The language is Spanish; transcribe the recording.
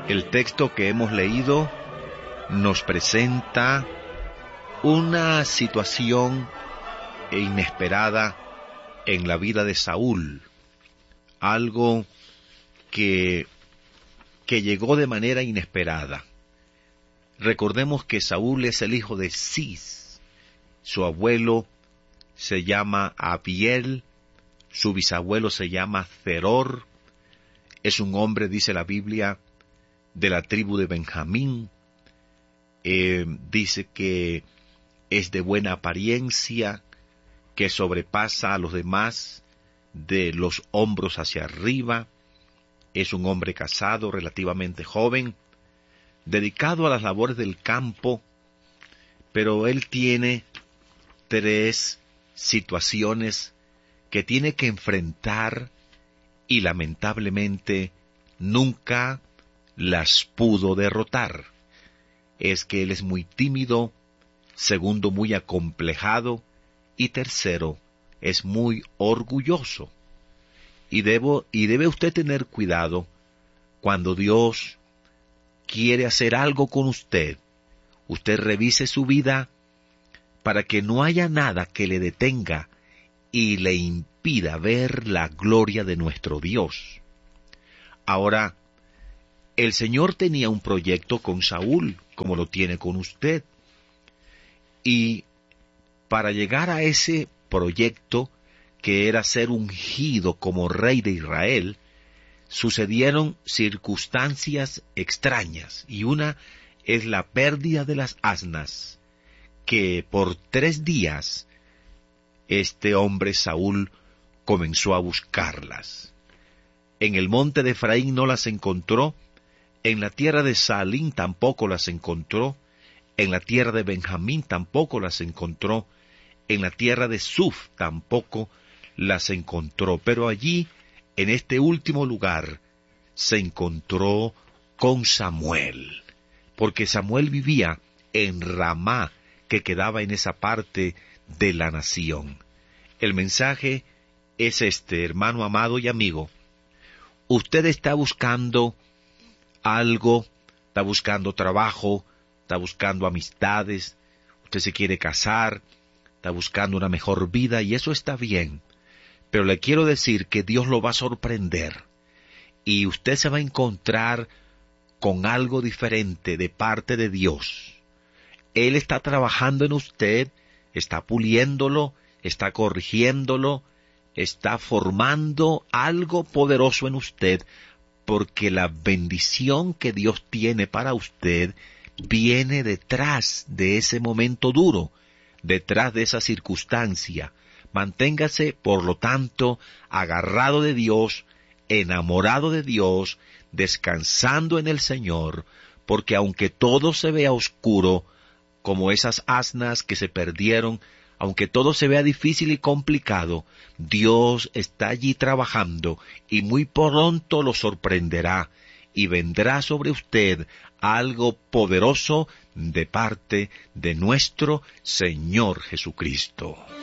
El texto que hemos leído nos presenta una situación inesperada en la vida de Saúl, algo que llegó de manera inesperada. Recordemos que Saúl es el hijo de Cis, su abuelo se llama Abiel, su bisabuelo se llama Zeror, es un hombre, dice la Biblia, de la tribu de Benjamín, dice que es de buena apariencia, que sobrepasa a los demás de los hombros hacia arriba, es un hombre casado, relativamente joven, dedicado a las labores del campo, pero él tiene 3 situaciones que tiene que enfrentar y lamentablemente nunca las pudo derrotar. Es que él es muy tímido, segundo, muy acomplejado, y tercero, es muy orgulloso. Y debe usted tener cuidado cuando Dios quiere hacer algo con usted. Usted revise su vida para que no haya nada que le detenga y le impida ver la gloria de nuestro Dios. Ahora, el Señor tenía un proyecto con Saúl, como lo tiene con usted. Y para llegar a ese proyecto, que era ser ungido como rey de Israel, sucedieron circunstancias extrañas, y una es la pérdida de las asnas, que por 3 días este hombre Saúl comenzó a buscarlas. En el monte de Efraín no las encontró, en la tierra de Saalín tampoco las encontró, en la tierra de Benjamín tampoco las encontró, en la tierra de Suf tampoco las encontró, pero allí, en este último lugar, se encontró con Samuel, porque Samuel vivía en Ramá, que quedaba en esa parte de la nación. El mensaje es este, hermano amado y amigo. Usted está buscando algo, está buscando trabajo, está buscando amistades, usted se quiere casar, está buscando una mejor vida, y eso está bien. Pero le quiero decir que Dios lo va a sorprender, y usted se va a encontrar con algo diferente de parte de Dios. Él está trabajando en usted, está puliéndolo, está corrigiéndolo, está formando algo poderoso en usted, porque la bendición que Dios tiene para usted viene detrás de ese momento duro, detrás de esa circunstancia. Manténgase, por lo tanto, agarrado de Dios, enamorado de Dios, descansando en el Señor, porque aunque todo se vea oscuro, como esas asnas que se perdieron, aunque todo se vea difícil y complicado, Dios está allí trabajando y muy pronto lo sorprenderá y vendrá sobre usted algo poderoso de parte de nuestro Señor Jesucristo.